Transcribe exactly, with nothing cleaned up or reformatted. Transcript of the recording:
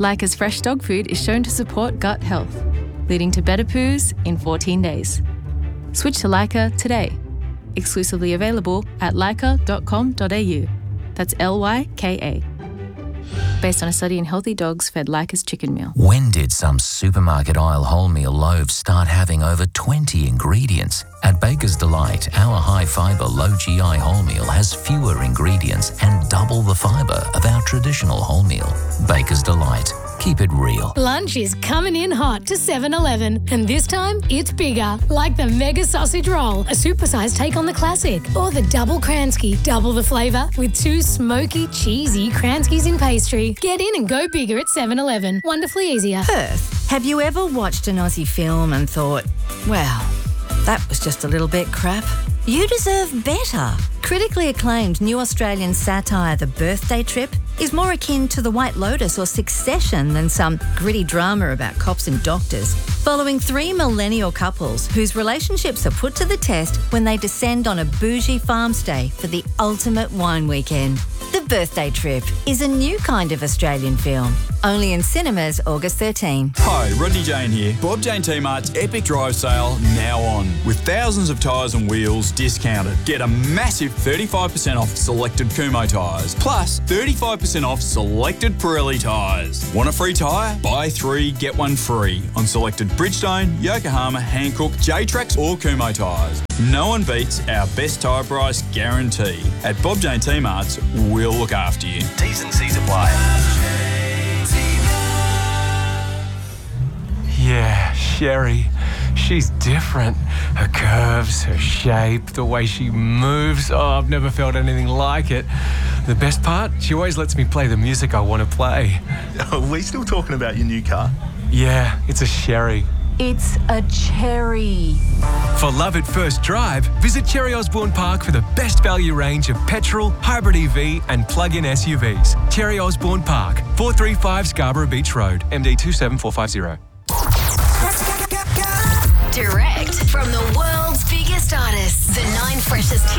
Leica's fresh dog food is shown to support gut health, leading to better poos in fourteen days. Switch to Leica today. Exclusively available at leica dot com dot a u. That's L Y K A. Based on a study in healthy dogs fed Leica's chicken meal. When did some supermarket aisle wholemeal loaves start having over twenty ingredients? At Baker's Delight, our high-fibre, low-G I wholemeal has fewer ingredients and double the fibre of our traditional wholemeal. Baker's Delight. Keep it real. Lunch is coming in hot to seven eleven, and this time it's bigger, like the Mega Sausage Roll, a supersized take on the classic, or the Double Kransky, double the flavour with two smoky, cheesy Kranskys in pastry. Get in and go bigger at seven eleven. Wonderfully easier. Perth, have you ever watched an Aussie film and thought, well, that was just a little bit crap? You deserve better. Critically acclaimed new Australian satire The Birthday Trip is more akin to The White Lotus or Succession than some gritty drama about cops and doctors, following three millennial couples whose relationships are put to the test when they descend on a bougie farm stay for the ultimate wine weekend. The Birthday Trip is a new kind of Australian film, only in cinemas August thirteenth. Hi, Rodney Jane here. Bob Jane T-Mart's Epic Drive Sale now on, with thousands of tyres and wheels discounted. Get a massive thirty-five percent off selected Kumho tyres, plus thirty-five percent off selected Pirelli tyres. Want a free tyre? Buy three, get one free on selected Bridgestone, Yokohama, Hankook, J-Trax or Kumho tyres. No one beats our best tyre price guarantee. At Bob Jane T-Mart's, we'll look after you. T's and C's apply. Yeah, Sherry. She's different. Her curves, her shape, the way she moves. Oh, I've never felt anything like it. The best part? She always lets me play the music I want to play. Are we still talking about your new car? Yeah, it's a Sherry. It's a cherry. For love at first drive, visit Cherry Osborne Park for the best value range of petrol, hybrid E V and plug-in S U Vs. Cherry Osborne Park, four thirty-five Scarborough Beach Road, M D two seven four five zero. Direct from the world's biggest artists, the nine freshest hits.